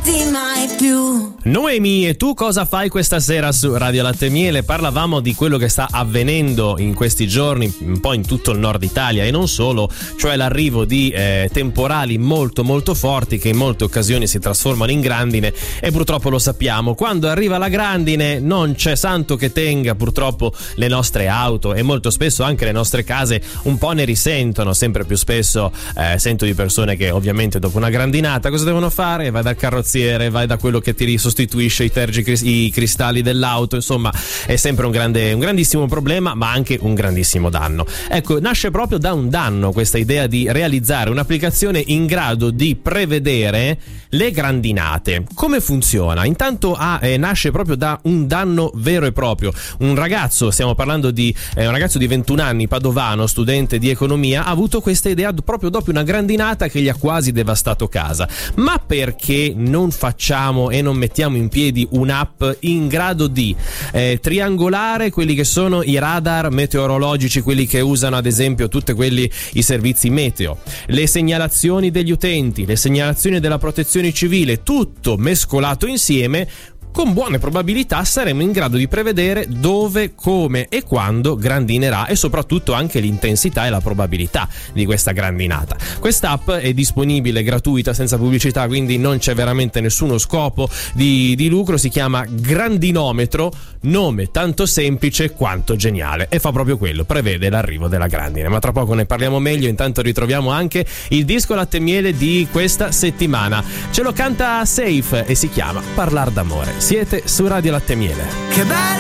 mai più. Noemi, e tu cosa fai questa sera su Radio Latte Miele? Parlavamo di quello che sta avvenendo in questi giorni un po' in tutto il nord Italia e non solo, cioè l'arrivo di temporali molto molto forti che in molte occasioni si trasformano in grandine, e purtroppo lo sappiamo, quando arriva la grandine non c'è santo che tenga. Purtroppo le nostre auto e molto spesso anche le nostre case un po' ne risentono. Sempre più spesso sento di persone che ovviamente dopo una grandinata cosa devono fare? Vai dal carrozziere, vai da quello che ti sostituisce i cristalli dell'auto. Insomma, è sempre un grandissimo problema, ma anche un grandissimo danno. Ecco, nasce proprio da un danno questa idea di realizzare un'applicazione in grado di prevedere le grandinate. Come funziona? Intanto nasce proprio da un danno vero e proprio. Un ragazzo, stiamo parlando di un ragazzo di 21 anni, padovano, studente di economia, ha avuto questa idea proprio dopo una grandinata che gli ha quasi devastato casa. Ma perché non facciamo e non mettiamo in piedi un'app in grado di triangolare quelli che sono i radar meteorologici, quelli che usano ad esempio i servizi meteo, le segnalazioni degli utenti, le segnalazioni della protezione civile, tutto mescolato insieme? Con buone probabilità saremo in grado di prevedere dove, come e quando grandinerà, e soprattutto anche l'intensità e la probabilità di questa grandinata. Quest'app è disponibile gratuita, senza pubblicità, quindi non c'è veramente nessuno scopo di lucro. Si chiama Grandinometro, nome tanto semplice quanto geniale, e fa proprio quello, prevede l'arrivo della grandine. Ma tra poco ne parliamo meglio. Intanto ritroviamo anche il disco Latte Miele di questa settimana. Ce lo canta Safe e si chiama Parlar d'amore. Siete su Radio Latte Miele. Che bello!